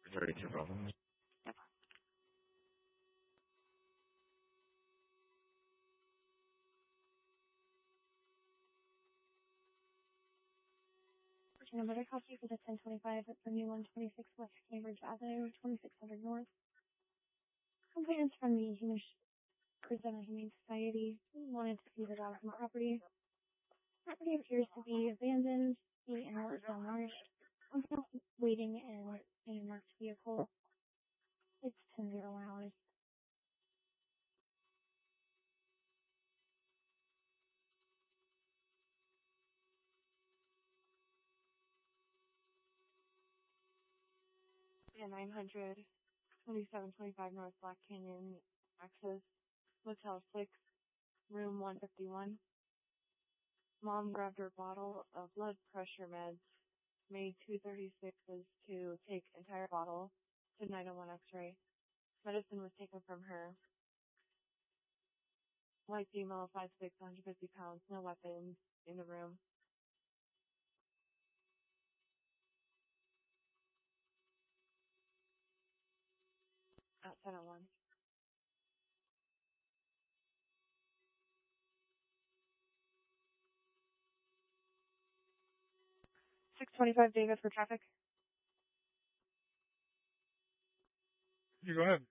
32 problems. Yep. Another copy for the 1025 for New 126 West Cambridge Avenue, 2600 North. Complainants from the Arizona Humane Society wanted to see the dog from the property. Property appears to be abandoned. The animal is malnourished. Waiting in a marked vehicle. It's 10:01 hours. Yeah, 900, 2725 North Black Canyon, Access, Motel 6, room 151. Mom grabbed her bottle of blood pressure meds, made 236s to take entire bottle to 901 X-ray. Medicine was taken from her. White female, 5'6", 150 pounds, no weapons in the room. At 10:01. 625 David for traffic. You go ahead.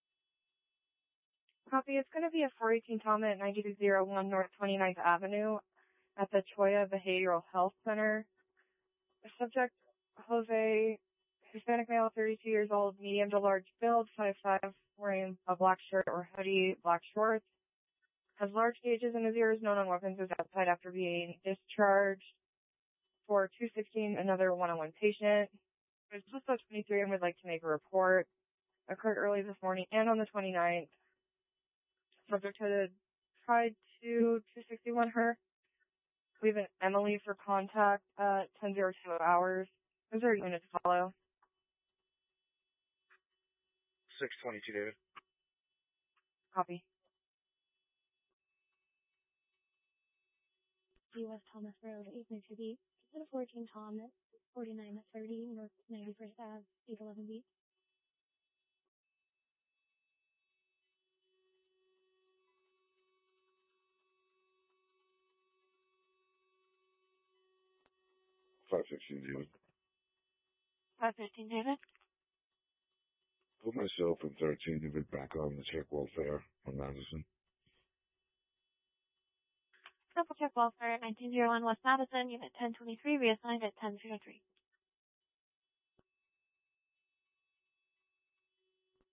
Copy. It's going to be a 418 Tom at 9201 North 29th Avenue at the Choya Behavioral Health Center. The subject, Jose, Hispanic male, 32 years old, medium to large build, 5'5", wearing a black shirt or hoodie, black shorts. Has large gauges in his ears, no known weapons, is outside after being discharged. For 216, another one-on-one patient. There's just a 23 and would like to make a report. Occurred early this morning and on the 29th. Subject had tried to 261 her. We have an Emily for contact at 10:02 hours. Is there a unit to follow? 622, David. Copy. West Thomas Road, 892B. Is 14 Tom at 4930 North 91st Ave, 811B. David. 515 David. Put myself and 13 David back on the check welfare on Madison. Double check welfare at 1901 West Madison, unit 1023, reassigned at 1003.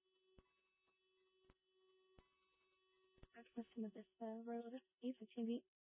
Access to Vista Road, 815B.